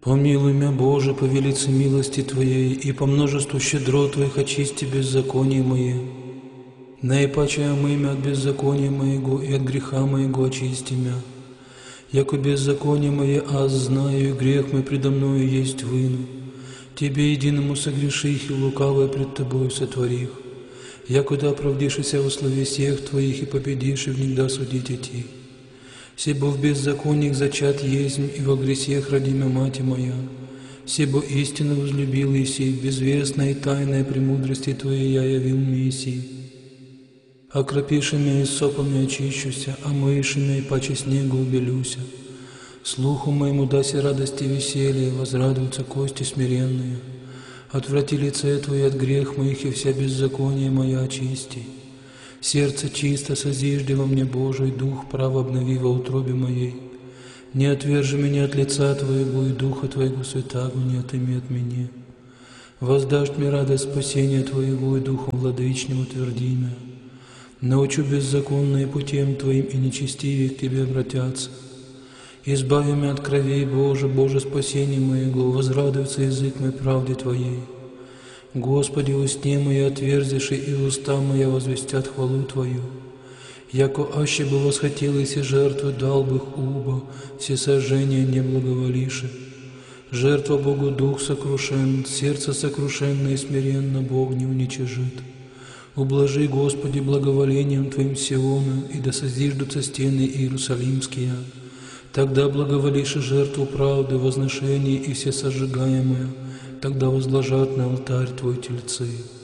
Помилуй мя, Боже, по велице милости Твоей, и по множеству щедрот Твоих очисти беззаконие мое. Наипаче омымя от беззакония моего и от греха моего очисти мя. Яко беззаконие мое аз знаю, и грех мой предо мною есть выну. Тебе единому согреших, и лукавое пред Тобою сотворих. Якуда оправдишься во славе всех Твоих, и победишь, и внегда судить идти. Себо в беззакониях зачат есть, и во гресех родимя мать моя. Себо истинно возлюбил Иси, безвестная и тайная премудрости Твоей я явил мне Иси. Окропиши меня и сопами очищуся, омыиши меня и паче снегу убелюся. Слуху моему даси радости и веселье, возрадуются кости смиренные. Отврати лице Твое от грех моих, и вся беззаконие моя очисти. Сердце чисто созижди во мне, Божий, дух право обнови во утробе моей. Не отвержи меня от лица Твоего, и духа Твоего святаго не отыми от меня. Воздашь мне радость спасения Твоего, и духом владычним утверди меня. Научу беззаконные путем Твоим, и нечестивее к Тебе обратятся. Избави меня от кровей, Боже, Боже, спасение моего, возрадуется язык мой правде Твоей. Господи, устне мои отверзиши, и уста моя возвестят хвалу Твою. Яко аще бы восхотелось и жертву дал бы уба, все сожжения не благоволиши. Жертва Богу дух сокрушен, сердце сокрушенно и смиренно Бог не уничижит. Ублажи, Господи, благоволением Твоим Сиона, и да созиждутся стены Иерусалимские. Тогда благоволишь и жертву правды, возношение и все сожигаемое, тогда возложат на алтарь Твой тельцы.